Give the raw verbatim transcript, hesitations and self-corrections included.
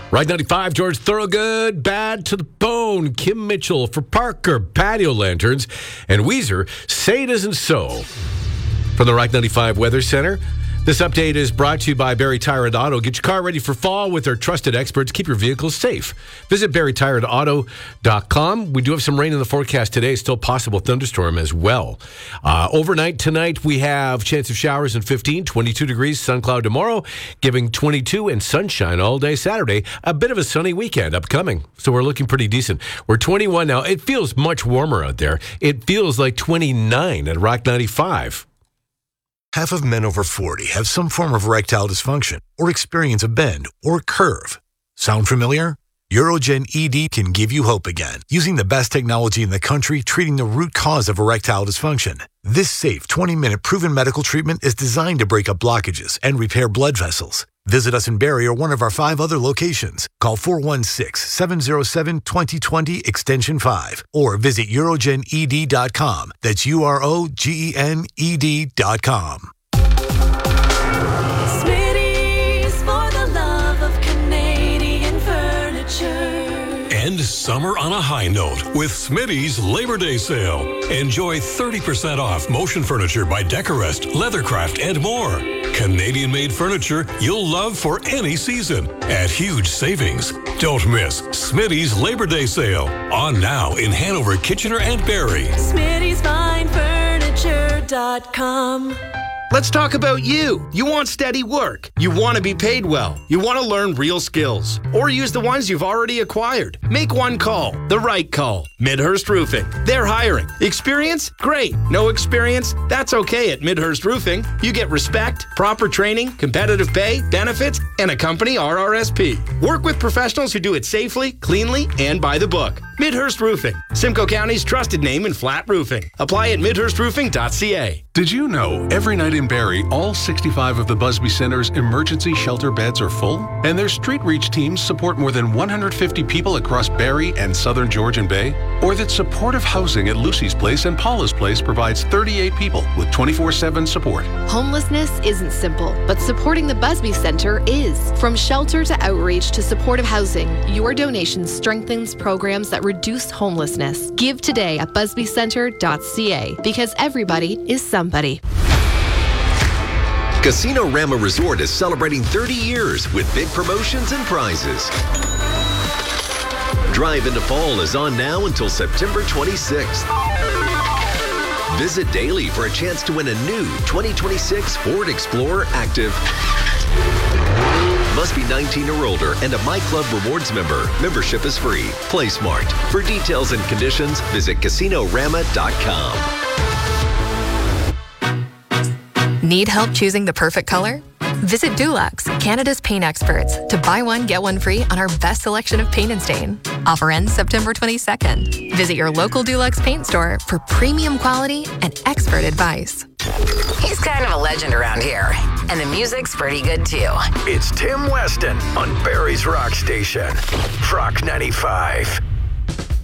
Ride ninety-five, George Thorogood, Bad to the Bone, Kim Mitchell for Parker, Patio Lanterns, and Weezer, Say It Isn't So. From the Ride ninety-five Weather Center, this update is brought to you by Barry Tire and Auto. Get your car ready for fall with their trusted experts. Keep your vehicles safe. Visit barry tire and auto dot com. We do have some rain in the forecast today. Still possible thunderstorm as well. Uh, overnight tonight, we have chance of showers in fifteen, twenty-two degrees, sun cloud tomorrow, giving twenty-two and sunshine all day Saturday. A bit of a sunny weekend upcoming, so we're looking pretty decent. We're twenty-one now. It feels much warmer out there. It feels like twenty-nine at Rock ninety-five. Half of men over forty have some form of erectile dysfunction or experience a bend or curve. Sound familiar? Urogen E D can give you hope again, using the best technology in the country treating the root cause of erectile dysfunction. This safe twenty-minute proven medical treatment is designed to break up blockages and repair blood vessels. Visit us in Barrie or one of our five other locations. Call four one six, seven zero seven, two zero two zero extension five or visit urogen e d dot com. That's U R O G E N E D dot com. Smitty's for the love of Canadian furniture. End summer on a high note with Smitty's Labor Day sale. Enjoy thirty percent off motion furniture by Decorest, Leathercraft, and more. Canadian-made furniture you'll love for any season at huge savings. Don't miss Smitty's Labor Day sale. On now in Hanover, Kitchener, and Barrie. Smitty's Fine Furniture dot com. Let's talk about you. You want steady work. You want to be paid well. You want to learn real skills. Or use the ones you've already acquired. Make one call. The right call. Midhurst Roofing. They're hiring. Experience? Great. No experience? That's okay at Midhurst Roofing. You get respect, proper training, competitive pay, benefits, and a company R R S P. Work with professionals who do it safely, cleanly, and by the book. Midhurst Roofing. Simcoe County's trusted name in flat roofing. Apply at midhurst roofing dot c a. Did you know every night in Barrie, all sixty-five of the Busby Center's emergency shelter beds are full? And their street reach teams support more than one hundred fifty people across Barrie and southern Georgian Bay? Or that supportive housing at Lucy's Place and Paula's Place provides thirty-eight people with twenty-four seven support? Homelessness isn't simple, but supporting the Busby Center is. From shelter to outreach to supportive housing, your donation strengthens programs that reduce homelessness. Give today at busby center dot c a because everybody is somebody. Casino Rama Resort is celebrating thirty years with big promotions and prizes. Drive into Fall is on now until September twenty-sixth. Visit daily for a chance to win a new twenty twenty-six Ford Explorer Active. Must be nineteen or older and a My Club Rewards member. Membership is free. Play smart. For details and conditions, visit casino rama dot com. Need help choosing the perfect color? Visit Dulux, Canada's paint experts, to buy one, get one free on our best selection of paint and stain. Offer ends September twenty-second. Visit your local Dulux paint store for premium quality and expert advice. He's kind of a legend around here, and the music's pretty good too. It's Tim Weston on Barrie's Rock Station, Rock ninety-five.